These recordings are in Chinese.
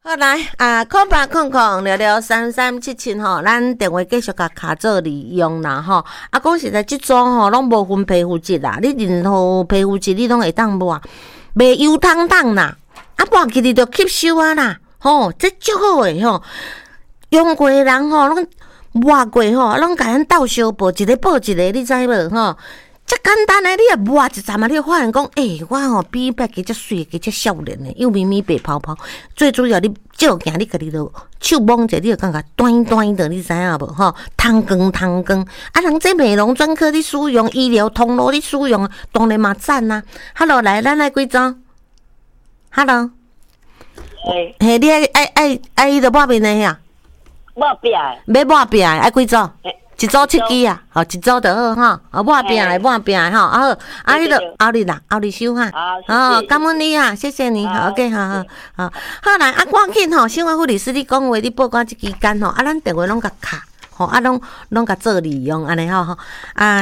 好来啊，0800663377吼，咱电话继续甲卡做利用啦吼。啊，讲实在，即组吼拢无分皮肤质啦，你任何皮肤质你拢会当抹，袂油汤汤啦，啊抹起你就吸收啊啦，吼，这足好诶吼。用过诶人吼，拢抹过吼，拢甲咱斗相报，一个报一个，你知无吼？遮简单诶，你也抹一站啊，你发现讲，我吼比别个遮水，个遮少年诶，又咪咪白泡泡。最主要你照镜，你家己就手摸者，你就感觉端端的，你知影无吼？汤光。啊，人这美容专科你使用，医疗通路你使用，当然嘛赞啊。Hello， 来，咱来几张 ？Hello， 嘿，你爱迄个抹面诶呀？ 抹饼诶， 要抹饼诶，爱几组？一组7支啊，好，一组就好哈。啊，抹饼来抹饼哈，啊好，啊迄个后日啦，后日收哈。好，感恩你啊，谢谢你。好 ，OK， 好。好来，啊，赶紧吼，新闻护理师你讲话，你报关即期间吼，啊，咱电话拢甲卡，吼，啊，拢甲做利用安尼吼，啊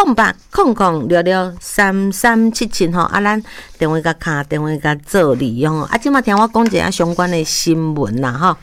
，0800663377吼，啊，咱电话甲卡，电话甲做利用。啊，即马听我讲一下相关的新闻啦，吼。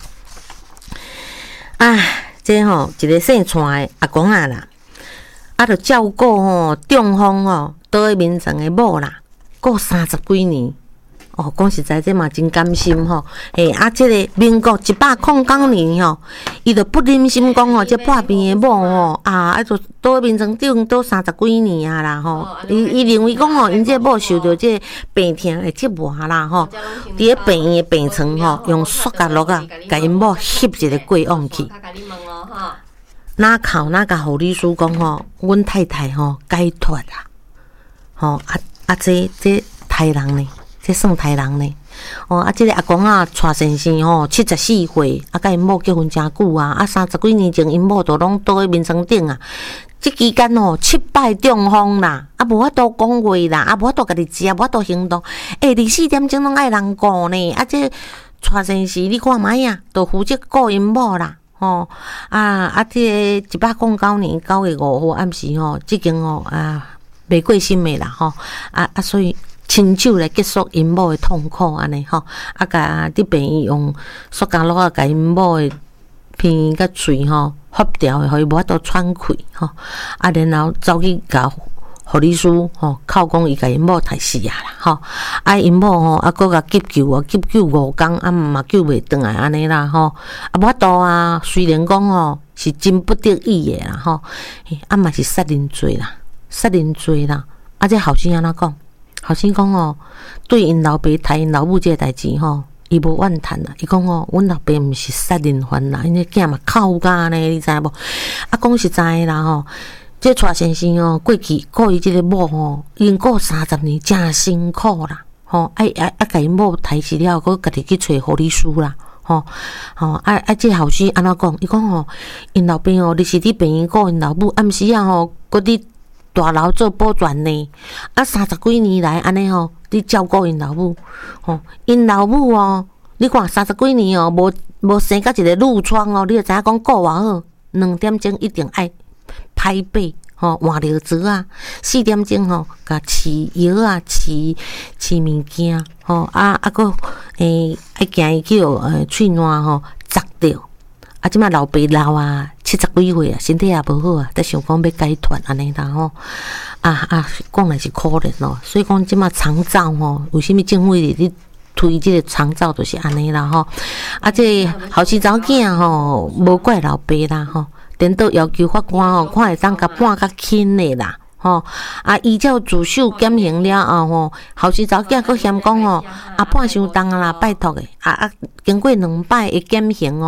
这吼一个姓蔡的阿公啊啦，啊，着照顾吼中风吼倒喺眠床的某啦，过30几年。哦，讲实在，这嘛真甘心吼。嘿，啊，这个民国109年吼，伊着不忍心讲吼，这破病的某吼啊，就倒喺眠床顶倒30几年啊啦吼。伊认为讲吼，因这某受着这病痛的折磨啦吼，伫咧病院的病床吼，用塑胶袋啊，甲因某吸一个过往去。哪靠哪甲护理师讲吼，阮太太吼解脱啦，吼这台人呢？这算台人呢？哦，这个阿公啊，蔡先生吼，74岁，啊，甲因某结婚真久啊，30几年前因某都拢倒喺眠床顶啊。即期间吼，7摆中风啦，啊，无法度讲话啦，啊，无法度家己食，无法度行动，24点钟拢爱人顾呢。啊，这蔡先生你看卖啊，都负责顾因某啦。吼这个109年9月5号暗时吼，即间吼袂过心的啦吼，所以亲手来结束因某的痛苦安尼吼，甲伫病院用塑胶袋甲因某的鼻甲喙吼发掉的，互伊无法度喘气吼，然后走去甲护理师吼靠讲伊甲因某杀死啊啦吼，因某吼搁甲急救5天嘛救袂转来安尼啦吼，无法度啊，虽然讲吼是真不得已的啦吼，嘛是杀人罪啦，这后生安怎讲？后生讲吼，对因老爸杀因老母这个代志吼，伊无怨叹啦。伊讲吼，阮老爸毋是杀人犯啦，因个囝嘛靠家呢，你知无？讲实在啦吼，这蔡先生吼，过去顾伊即个某吼，已经顾30年，真辛苦啦。吼，甲因某杀死了，搁家己去找护理师啦。这后生安怎讲？伊讲吼，因老爸吼，你是伫病院顾因老母，暗时啊吼，搁伫大楼做保全呢，30几年来安尼吼，你照顾因老母，因老母哦，你看30几年哦，无生到一个褥疮哦，你就知影讲顾偌好，2点钟一定爱拍背换尿纸啊，4点钟甲饲药啊，饲物件搁爱惊伊去喙烂砸掉。即摆老爸老啊，70几岁啊，身体也无好啊，才想讲要解脱安尼啦吼。讲来是可怜咯，所以讲即摆长照吼，为什么政府咧推即个长照就是安尼啦吼。这后生查某囝吼，无怪老爸啦吼，颠倒要求法官吼，看会当甲判较轻的啦。依照自首减刑了后吼，后生查某囝佫嫌讲吼，判伤重啦，拜托诶，经过2摆的减刑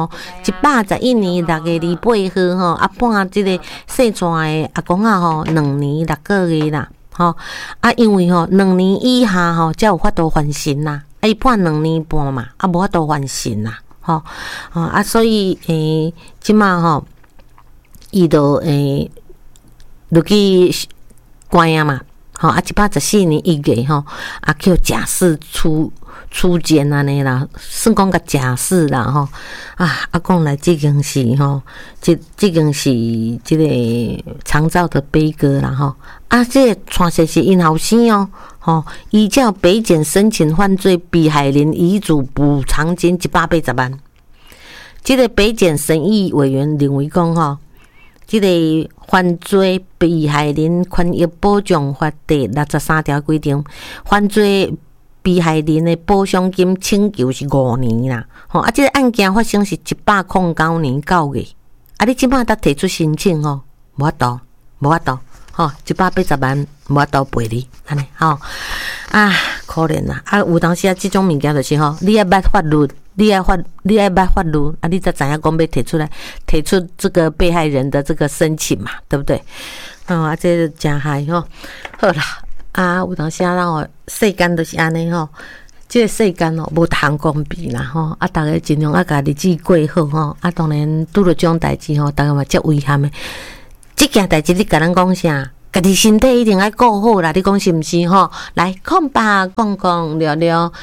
111年6月28号吼，判即个姓蔡的阿公啊吼2年6个月啦，因为吼2年以下吼才有法度还刑啦，伊判2年半嘛，无法度还刑啦，所以即马吼，伊就落去关啊嘛， 114年1月吼，叫假释出监安尼啦，算讲个假释啦吼。阿公来这件是吼，这件是这个长照的悲歌啦吼。这个传说是因后生哦，吼，依照北检申请犯罪被害人遗嘱补偿金180万。这个北检审议委员认为讲吼，这个犯罪被害人权益保障法第63条规定，犯罪被害人的补偿金请求是5年啦，吼，这个案件发生是109年9月，你即摆才提出申请吼，无法度，吼，180万无法度赔你，安尼吼，可怜啦，有当时这种物件就是吼，你要捌法律，你要捌法律，你才知影讲要提出这个被害人的这个申请嘛，对不对？这真害吼，好啦。有当时咱世间就是安尼吼，这个世间无通公平啦吼，大家尽量甲日子过好吼，当然拄着这种代志吼，大家嘛足遗憾的。这件代志你甲咱讲啥？家己身体一定要顾好啦，你讲是毋是吼？来，08空聊聊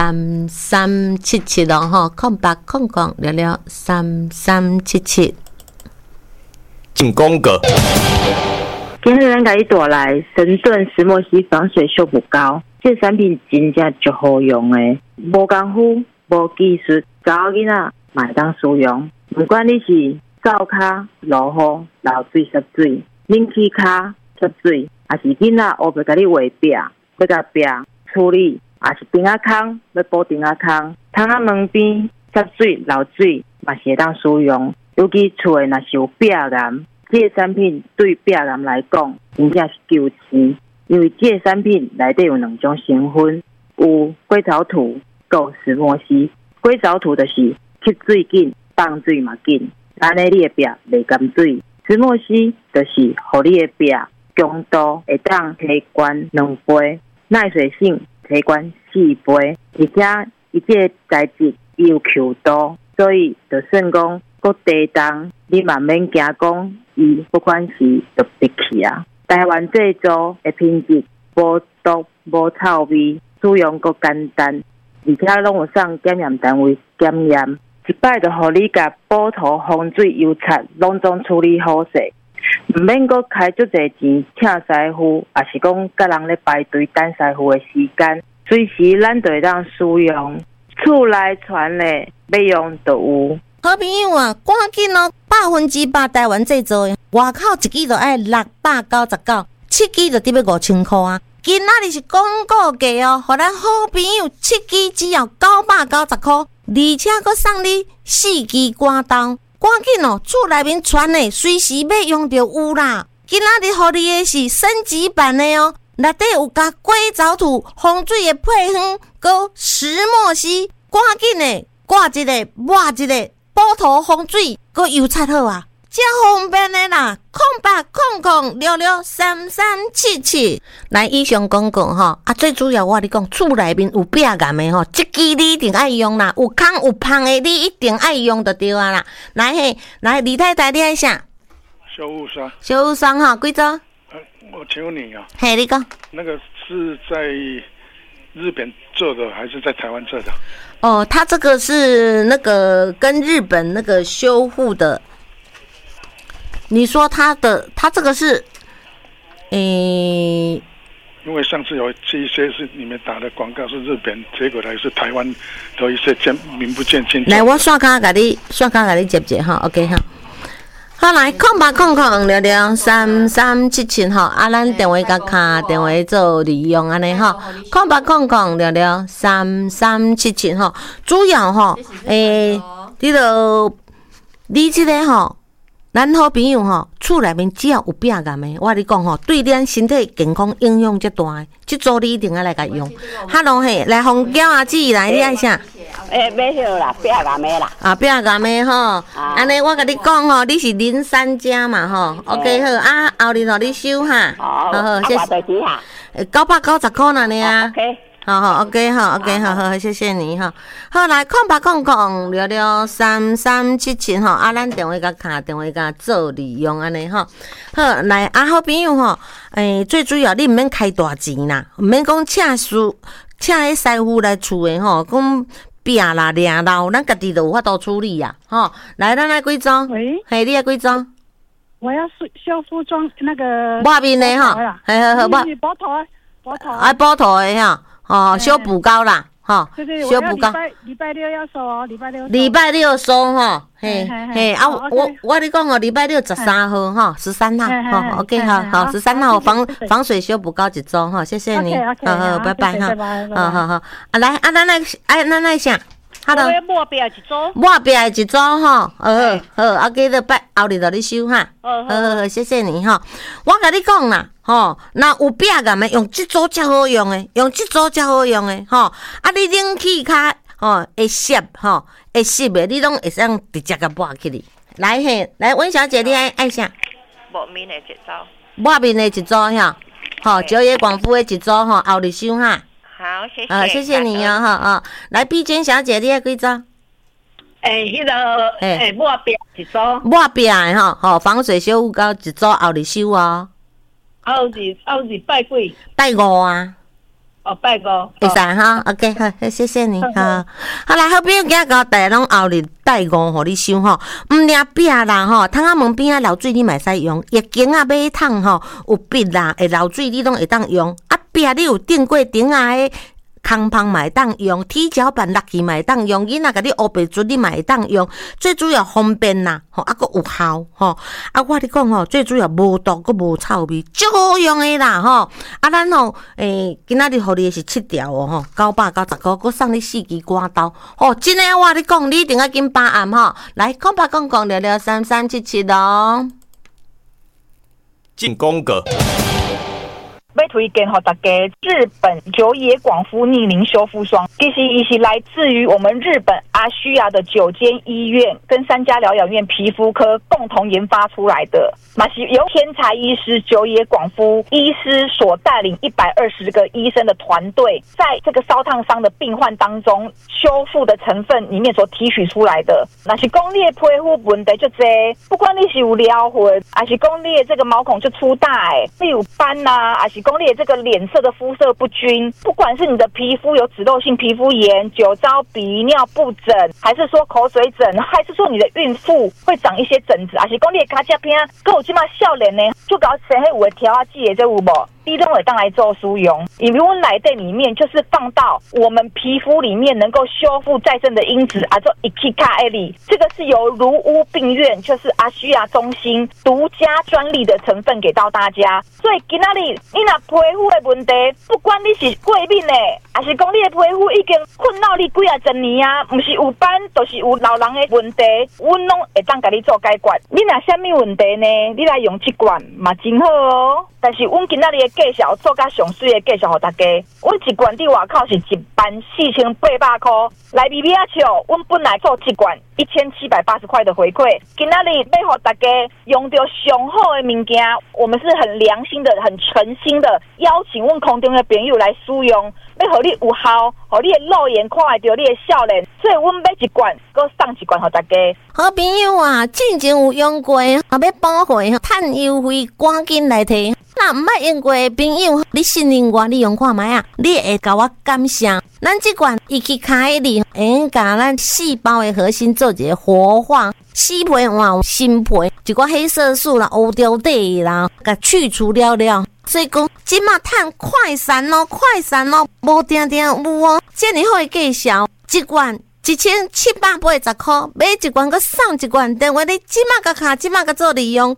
3377咯吼，08聊聊3377。 进公格。 今日咱家己带来神盾石墨烯防水修补膏，这产品真正足好用诶，无功夫、无技术，查某囡仔嘛会当使用。不管你是灶骹落雨、流水湿水、冷气骹湿水，还是囡仔学要甲你画壁、要甲壁处理，还是顶仔空要补顶仔空，窗仔门边湿水、流水嘛是会当使用。尤其厝诶若是有壁癌。这个产品对壁癌来讲，真正是救星，因为这个产品内底有2种成分，有硅藻土、有石墨烯。硅藻土就是吸水紧、放水嘛紧，安尼你的壁袂干水；石墨烯就是互你的壁强度会当提悬2倍，耐水性提悬4倍，而且伊这个材质伊有 Q 度，所以就算讲搁低重，你嘛免惊讲。伊不管是就别去啊！台湾制作的品质无毒无臭味，使用阁简单，而且拢有送检验单位检验，一摆就互你甲补涂、风水、油漆拢总处理好势，唔免阁开足侪钱请师傅，也是讲甲人咧排队等师傅的时间，随时咱就会当使用。厝内传咧要用就有。 好朋友啊，赶紧100%台湾制作的，外口1支就要699，7支就得要5000块啊！今仔日是广告价哦，互咱好朋友7支只要990块，而且佫送你4支刮刀，赶紧哦！厝内面传的随时要用就有啦。今仔日互你的是升级版的哦，内底有加硅藻土、防水的配方，佮石墨烯，赶紧的挂一个抹一个。补涂防水，佮油漆好啊，真方便的啦！0800663377。来，以上讲过吼，最主要我跟你讲，厝内面有壁癌的吼，这支你一定爱用啦，有空有芳的你一定爱用就对啊啦。来，李太太你爱啥？ 修护霜。 修护霜哈，几多？ 我请问你啊， 嘿，你讲。 那个是在日本做的还是在台湾做的？ 它这个是那个跟日本那个修护的。你说它这个是，因为上次有这一些是你们打的广告是日本，结果来是台湾的一些名不见经传。 来，我刷卡给你接哈 ，OK 哈。好来，0800663377哈，咱电话甲卡电话做利用安尼哈，0800663377哈，主要哈，你这个哈，咱好朋友哈，厝内面只要有壁癌的，我跟你讲吼，对咱身体健康影响最大的，这组你一定要来甲用。Hello 嘿，来红椒阿姊来，你爱啥？ 要好啦，壁癌的啦。 壁癌的吼，安尼我甲你讲吼，你是林三家嘛吼 ，OK 好后日互你收哈。好，谢谢。990块呢啊。 OK， 好 ，OK 哈 ，OK 好，谢谢你哈。好，来0800663377哈，啊，咱电话甲卡，电话甲做利用安尼哈。好，来好朋友吼，最主要你毋免开大钱啦，毋免讲请迄师傅来厝诶吼，讲拼啦、掠啦，咱家己就有法度处理呀。吼，来，咱来几张？ 喂， 嘿，你来几张？ 我要修复装那个抹面的哈，嘿， 包头， 包头的哈，修补膏啦，哈，修补膏。 礼拜六要收哦， 礼拜六收哈，嘿，我你讲哦，礼拜六13号哈，13号，好 ，OK 好，13号防水修补膏一组哈，谢谢你，好，拜拜哈，好，来，咱来想。Hello， 抹壁一组哈，好，记得拜后日就你收哈，好，谢谢你哈。我甲你讲啦，吼，那有壁个咩用这组才好用诶，吼。啊，你冷气卡吼会湿吼，会湿诶，你拢会使直接甲抹起哩。来来，温小姐，你爱啥？ 抹面的一组， 抹面的一组哈，吼，九野广夫的一组吼，后日收哈。 好，谢谢。 谢谢你哦，哈来，碧娟小姐，你要几张？ 迄个抹壁一组， 抹壁的吼，防水修复膏一组，后日收哦。 后日拜几？ 拜5啊。 拜5。 会使哈 ，OK 好，谢谢你哈。好啦，好朋友今日交代拢后日拜5，互你收吼。毋领壁啦吼，窗仔门边啊漏水你嘛使用，浴巾啊马桶吼有笔啦，会漏水你拢会当用。壁你有钉过钉啊的空芳嘛会当用，踢脚板落去嘛会当用，囡仔甲你乌白水你嘛会当用，最主要方便啦，吼，啊佫有效，吼，啊我你讲吼，最主要无毒佫无臭味，足好用的啦，吼，啊咱吼，今仔日互你的是7条哦，吼，990块，佫送你4支刮刀，吼，真诶我你讲，你一定要紧把握吼，来0800663377咯， 进宫格。 要推荐给大家日本久野广夫逆龄修复霜，其实它是来自于我们日本阿须亚的9间医院跟3家疗养院皮肤科共同研发出来的，嘛是由天才医师久野广夫医师所带领120个医生的团队，在这个烧烫伤的病患当中修复的成分里面所提取出来的。那是讲你的皮肤问题就多，不管你是有撩痕，还是讲你的这个毛孔就粗大你有斑啊，还是讲你的这个脸色的肤色不均，不管是你的皮肤有脂漏性皮肤炎、酒糟鼻、尿布疹，还是说口水疹，还是说你的孕妇会长一些疹子，还是讲你的脚趾片，跟有这么少年呢，就搞生迄有的调啊剂的这有无？你都会当来做使用，因为我们来店里面就是放到我们皮肤里面能够修复再生的因子，做Ikika Eli， 这个是由如屋病院，就是阿须亚中心独家专利的成分给到大家。所以今仔日你若皮肤的问题，不管你是过敏的，还是讲你的皮肤已经困扰你几啊10年啊，不是有斑，就是有老人的问题，我拢会当给你做解决。你若什么问题呢？你来用这罐嘛真好哦。但是阮今仔日的介绍做甲上水的介绍给大家，阮一罐伫外口是一班4800块，来比比啊笑，阮本来做一罐1780块的回馈，今仔日要给大家用到上好的物件，我们是很良心的、很诚心的邀请阮空中的朋友来使用，要互你有效，互你的肉眼看会到你的少年，所以阮买一罐，搁送一罐给大家。 好朋友啊，之前有用过，要补回趁优惠，赶紧来摕。那毋捌用过的朋友，你信任我，你用看卖啊，你会甲我感谢。咱这罐一起开里，会甲咱细胞的核心做一个活化，死皮换新皮，一寡黑色素啦、乌掉底啦，甲去除了了。所以讲，即马趁快闪哦，无定定有哦，这么好的介绍，一罐1780块，买一罐佮送一罐，电话你即马甲卡，即马甲做利用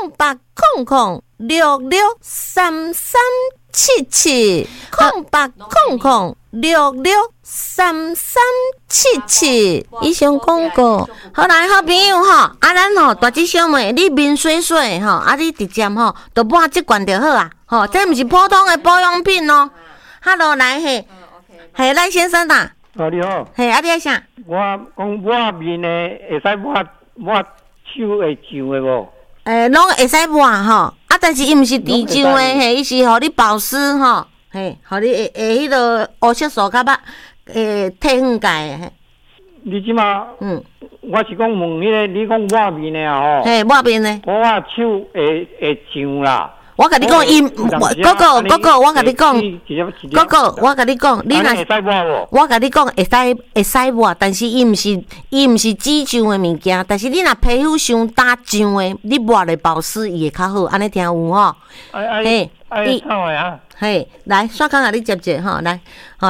，0800663377，以上广告。好来，好朋友吼，咱吼大姐小妹，你面水水吼，你直接吼，就抹这罐就好啊，吼，这不是普通的保养品哦。Hello， 来嘿，赖先生呐。 你好。 你爱啥？ 我讲抹面的，会使抹手会痒的无？拢会使抹吼，但是伊毋是滴浆的，伊是互你保湿吼， 嘿，互你下迄个乌色素较捌替换钙嘿。 你即马我是讲问迄个，你讲抹面的吼， 嘿，抹面的， 我手会上啦。 我甲你讲，哥哥，我甲你讲，哥哥，我甲你讲，你若会使抹无？ 我甲你讲，会使抹，但是伊毋是纸状的物件，但是你若皮肤伤打痒的，你抹咧保湿伊会较好，安尼听有吼？ 嘿， 嘿，来，刷工甲你接者吼，来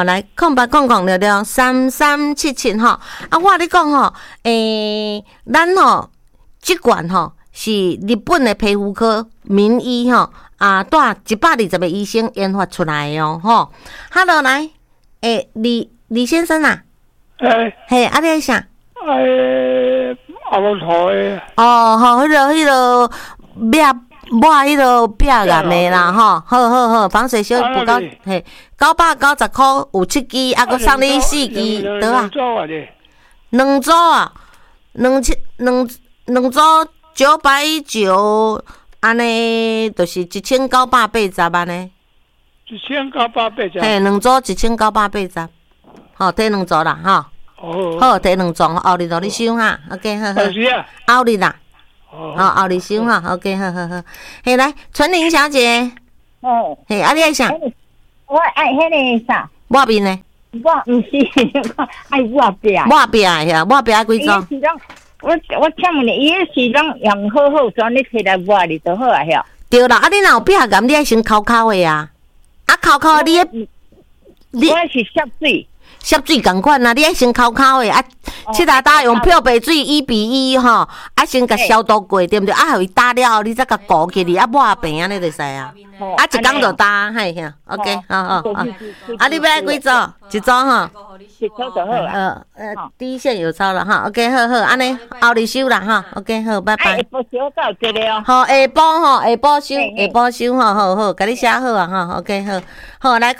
，0800663377吼，啊，我甲你讲吼，咱吼即罐吼。是日本的皮肤科名医吼带120个医生研发出来的哦吼。Hello， 来，李先生啊，嘿，你在啥？ 阿罗头的。 哦，吼，迄个抹迄个壁癌的啦吼，好，防水修补膏，嘿，990块有7支，啊，佮送你4支，对啊。两组啊，2组。990，安尼就是1980安尼。 1980。 嘿，两组1980，好，摕两组啦，吼。好，摕两组，后日就你收哈 ，OK， 好。后日啦。后日收哈 ，OK， 好。嘿，来，纯玲小姐。嘿，你爱啥？ 我爱迄个啥？ 抹面的。 我毋是，爱抹壁。 抹壁呀，抹壁几种？ 我请问你，伊是拢用好转，你摕来抹哩就好啊，晓？ 对啦，你若有壁癌，你爱先抠抠的啊，抠你我是摄水共款啊，你爱先抠抠的啊，七搭用漂白水1:1吼，啊先甲消毒过，对毋对？啊，互伊打了后，你再甲糊起哩，啊抹平安尼就使啊，啊一工就打，嘿，OK， 好，啊你要爱几组？一组吼。 一组就好啊。 第一线有抄了哈 ，OK， 好，安尼后日收啦哈 ，OK， 好，拜拜。 下晡收到一个哦。 好，下晡收吼，好，甲你写好啊哈 ，OK， 好，来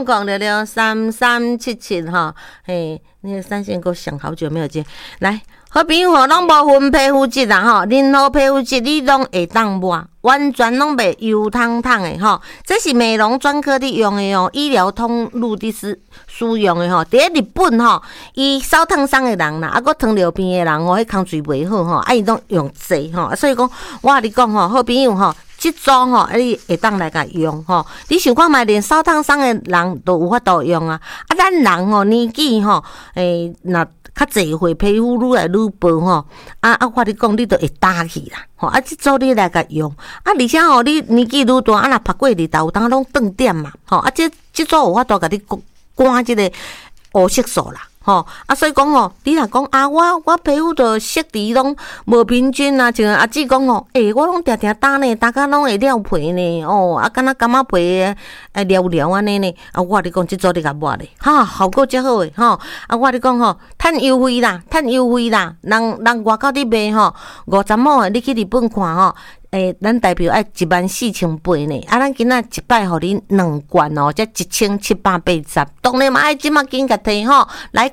0800663377哈，嘿，那个3线给我想好久没有接，来。好朋友吼，拢无分皮肤质啦吼，任何皮肤质你拢会当抹，完全拢袂油烫烫的吼。这是美容专科的用的哦，医疗通路的使用的吼。伫日本吼，伊烧烫伤的人啦，啊，佮糖尿病的人吼，迄空嘴袂好吼，啊，伊拢用济吼。所以讲，我甲你讲吼，好朋友吼，即种吼，你会当来甲用吼。你想看卖，连烧烫伤的人都有法度用啊。啊，咱人吼年纪吼，若较侪岁皮肤愈来愈薄吼，我你讲你都会打去啦，吼即组你来甲用，而且吼你年纪愈大，若拍过日头，有当拢断点嘛，吼即组有法度甲你赶即个黑色素啦。吼所以讲吼，你若讲我皮肤的色值拢无平均啊，像阿姊讲吼，我拢定定打呢，打甲拢会了皮呢，敢若感觉皮撩安尼呢，我你讲即组你甲抹咧，效果则好诶，吼我你讲吼，趁优惠啦，人外口伫卖吼，50毛诶，你去日本看吼。咱代表爱14800呢，咱今仔一摆互你2罐哦，才1780。当然嘛，爱即马紧甲摕吼，来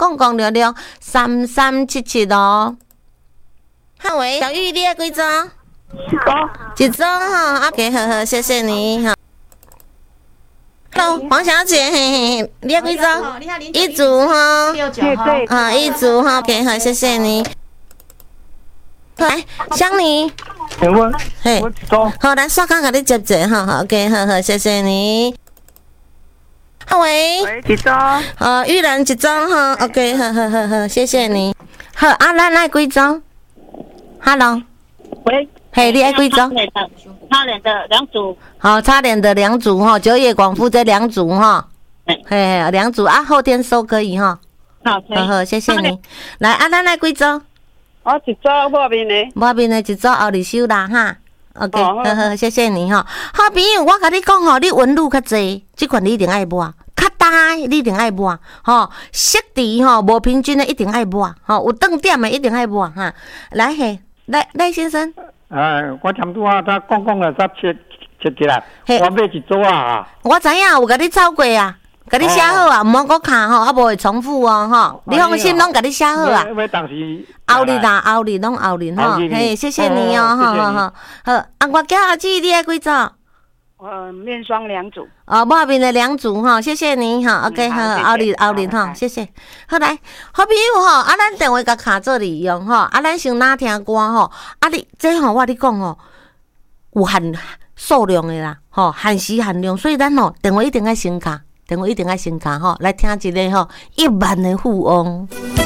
0800663377哦。汉伟，小玉，你爱几张？一张哈 ，OK， 好，谢谢你哈。Hello， 黄小姐，嘿，你爱几张？一组哈，69哈，一组哈 ，OK， 好，谢谢你。来，香妮，嘿，好，来刷工甲你接者哈 ，OK， 好，谢谢你。喂， 几张？ 玉兰一张哈 ，OK， 好，谢谢你。好，咱爱几张 ？Hello， 喂， 嘿，你爱几张？ 差点的2组。 好，差点的2组哈，九野广夫这2组哈，嘿，2组啊，后天收可以哈。好，谢谢你。来，咱爱几张？ 一组抹面的， 抹面的一组后日收啦哈。OK， 好，谢谢你哈。好朋友，我甲你讲吼，你纹路较济，即款你一定爱抹；较大你一定爱抹，吼，色值吼无平均的一定爱抹，吼，有断点的一定爱抹哈。来嘿，赖先生。 我差不多他讲了才切起来，我买一组啊。 我知影有甲你抄过啊。甲你写好啊，毋好搁卡吼，无会重复哦吼。你放心，拢甲你写好啊。 要当时后日啦，后日吼，嘿，谢谢你哦，好，我叫阿姊，你爱几组？ 面霜2组。 抹面的2组哈，谢谢您哈。OK 哈，奥利哈，谢谢。好来，好朋友哈，咱电话甲卡做利用哈，咱先哪听歌吼，你这吼我你讲吼，有限数量的啦，吼限时限量，所以咱吼电话一定要先卡，吼，来听一个吼10000的富翁。